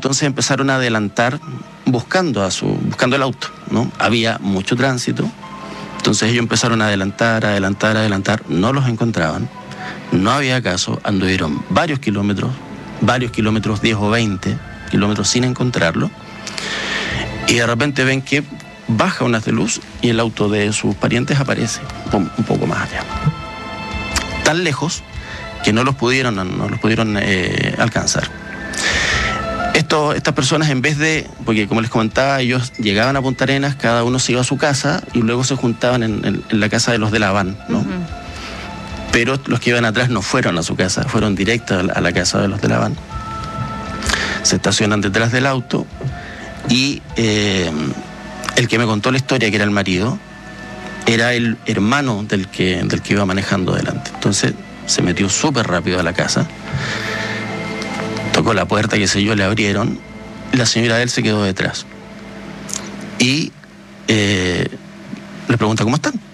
entonces empezaron a adelantar buscando el auto, ¿no? Había mucho tránsito, entonces ellos empezaron a adelantar, no los encontraban, no había caso, anduvieron varios kilómetros, 10 o 20 kilómetros sin encontrarlo, y de repente ven que baja un haz de luz y el auto de sus parientes aparece un poco más allá. Tan lejos que no los pudieron alcanzar. Estas personas, en vez de, porque como les comentaba, ellos llegaban a Punta Arenas, cada uno se iba a su casa y luego se juntaban en la casa de los de la van, ¿no? Uh-huh. Pero los que iban atrás no fueron a su casa, fueron directos a la casa de los de la van. Se estacionan detrás del auto y el que me contó la historia, que era el marido, era el hermano del que iba manejando adelante. Entonces se metió súper rápido a la casa, tocó la puerta, qué sé yo, le abrieron, la señora de él se quedó detrás y le pregunta cómo están,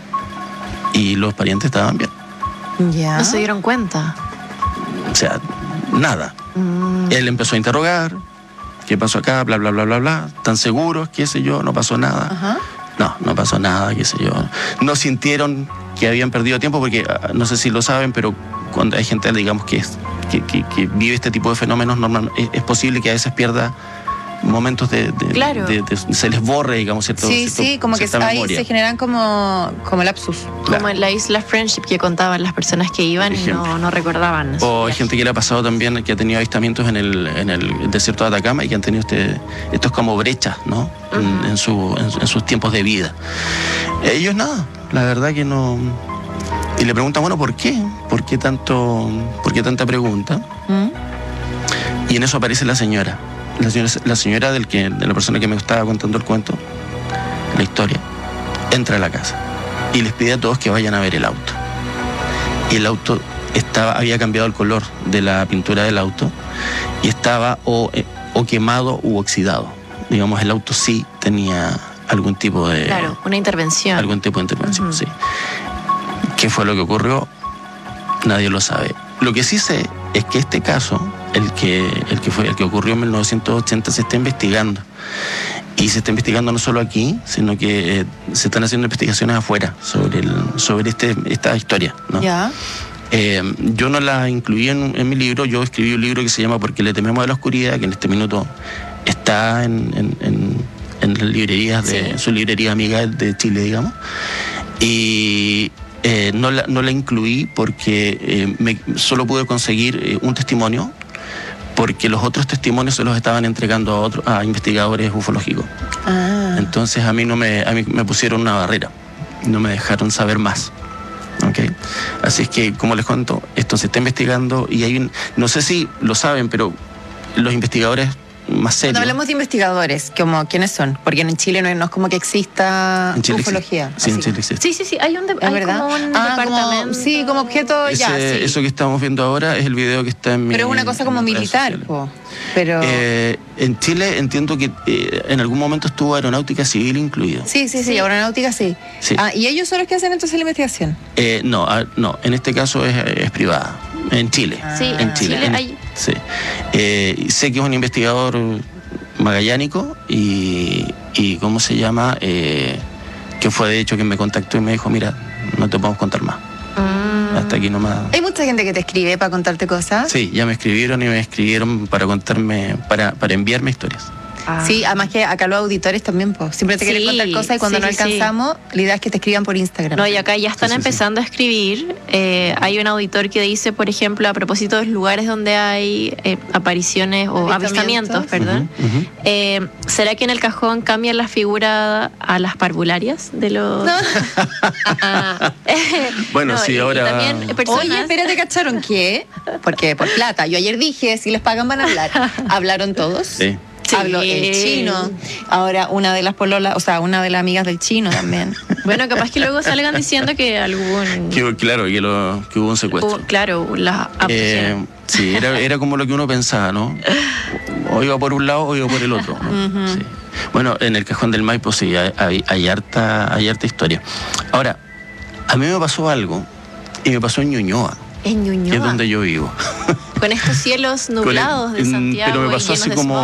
y los parientes estaban bien. ¿Ya? ¿No se dieron cuenta? O sea, nada. Él empezó a interrogar, ¿qué pasó acá? Bla, bla, bla, bla, bla. ¿Están seguros? ¿Qué sé yo? ¿No pasó nada? Ajá. No pasó nada, qué sé yo. No sintieron que habían perdido tiempo, porque no sé si lo saben, pero cuando hay gente, digamos, que vive este tipo de fenómenos, es posible que a veces pierda momentos claro. Se les borre, digamos, Sí, como que ahí se generan como lapsus. Claro. Como en la isla Friendship, que contaban las personas que iban y no recordaban. O hay gente que le ha pasado también, que ha tenido avistamientos en el desierto de Atacama y que han tenido estos como brechas, ¿no? Uh-huh. en sus tiempos de vida. Ellos nada, la verdad que no. Y le preguntan, bueno, ¿por qué? ¿Por qué tanta pregunta? ¿Mm? Y en eso aparece la señora. La señora de la persona que me estaba contando el cuento, la historia, entra a la casa y les pide a todos que vayan a ver el auto. Y el auto había cambiado el color de la pintura del auto y estaba o quemado u oxidado. Digamos, el auto sí tenía algún tipo de... Claro, una intervención. Algún tipo de intervención, uh-huh. Sí. ¿Qué fue lo que ocurrió? Nadie lo sabe. Lo que sí sé es que este caso, el que ocurrió en 1980, se está investigando. Y se está investigando no solo aquí, sino que se están haciendo investigaciones afuera sobre esta historia, ¿no? Ya. Yo no la incluí en mi libro. Yo escribí un libro que se llama Porque le tememos a la oscuridad, que en este minuto está en las librerías, su librería amiga de Chile, digamos. Y no la incluí porque solo pude conseguir un testimonio, porque los otros testimonios se los estaban entregando a investigadores ufológicos. Entonces a mí me pusieron una barrera, no me dejaron saber más. ¿Okay? Así es que, como les cuento, esto se está investigando y no sé si lo saben, pero los investigadores más serios... Cuando hablamos de investigadores, ¿quiénes son? Porque en Chile no es como que exista ufología. Sí, en Chile existe. Sí, hay como un departamento. Como objeto, Eso que estamos viendo ahora es el video que está en mi... Pero es una cosa como militar, pero... en Chile entiendo que en algún momento estuvo aeronáutica civil incluido. Sí, aeronáutica sí. ¿Y ellos son los que hacen entonces la investigación? No, en este caso es privada. En Chile. En Chile hay... Sí. Sé que es un investigador magallánico y ¿cómo se llama? Que fue de hecho quien me contactó y me dijo, mira, no te podemos contar más. Hasta aquí nomás. ¿Hay mucha gente que te escribe para contarte cosas? Sí, ya me escribieron para contarme, para enviarme historias. Sí, además que acá los auditores también, siempre te quieren contar cosas y cuando no alcanzamos, la idea es que te escriban por Instagram. No, y acá ya están empezando a escribir. Hay un auditor que dice, por ejemplo, a propósito de los lugares donde hay apariciones o avistamientos, perdón. Uh-huh. ¿Será que en el cajón cambian la figura a las parvularias de los...? No. Bueno, sí, ahora... También personas... Oye, espérate, ¿cacharon qué? Porque por plata. Yo ayer dije, si les pagan van a hablar. ¿Hablaron todos? Sí. Habló el chino, ahora una de las pololas, o sea, una de las amigas del chino también. Bueno, capaz que luego salgan diciendo que algún... Claro, que hubo un secuestro. Claro, las sí, era como lo que uno pensaba, ¿no? O iba por un lado o iba por el otro, ¿no? Uh-huh. Sí. Bueno, en el Cajón del Maipo sí, hay harta historia. Ahora, a mí me pasó algo, y me pasó en Ñuñoa. En Ñuñoa. Que es donde yo vivo. Con estos cielos nublados de Santiago. Pero me pasó así como